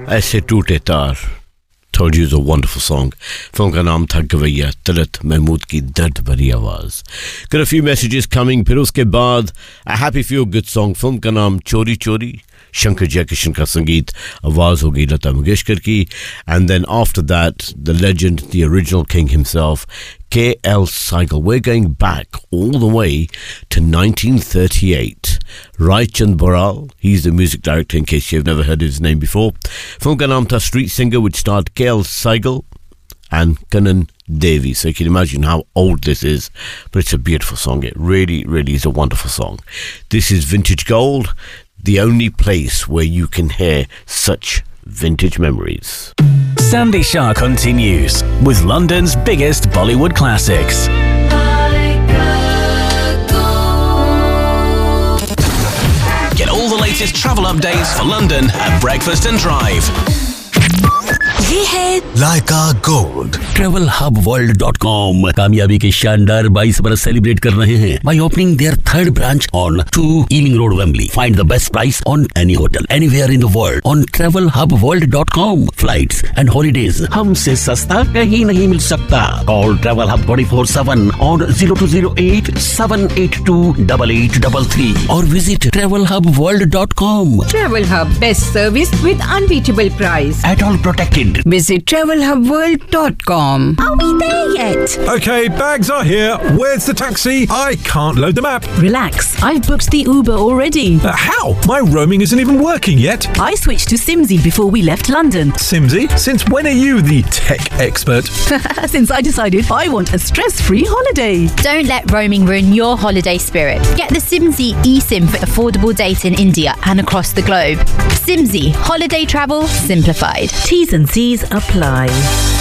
ऐसे टूटे तार. Told you it's a wonderful song. Film का नाम था गवैया, तलत महमूद की दर्द भरी आवाज. Got a few messages coming. फिर उसके बाद a happy feel good song. Film का नाम चोरी चोरी, शंकर जयकिशन का संगीत, आवाज होगी लता मंगेशकर की. And then after that, the legend, the original king himself, K.L. Sehgal. We're going back all the way to 1938. Rai Chand Baral, he's the music director in case you've never heard his name before. Film ka naam tha Street Singer, which starred K.L. Sehgal and Kanan Devi. So you can imagine how old this is, but it's a beautiful song. It really, really is a wonderful song. This is Vintage Gold, the only place where you can hear such vintage memories. Sandy Shah continues with London's biggest Bollywood classics. Get all the latest travel updates for London at Breakfast and Drive. ये है Laika Gold. TravelHubWorld.com कामयाबी के शानदार 22 बरस celebrate कर रहे हैं by opening their third branch on 2 Ealing Road, Wembley. Find the best price on any hotel anywhere in the world on TravelHubWorld.com. Flights and holidays हमसे सस्ता कहीं नहीं मिल सकता. Call Travel Hub 24/7 on 0208 782 8833 or visit TravelHubWorld.com. Travel Hub, best service with unbeatable price. At all protected. Visit TravelHubWorld.com. Are we there yet? Okay, bags are here. Where's the taxi? I can't load the map. Relax, I've booked the Uber already. How? My roaming isn't even working yet. I switched to Simsy before we left London. Simsy? Since when are you the tech expert? Since I decided I want a stress-free holiday. Don't let roaming ruin your holiday spirit. Get the Simsy eSIM for affordable data in India and across the globe. Simsy, holiday travel simplified. T's and C's apply.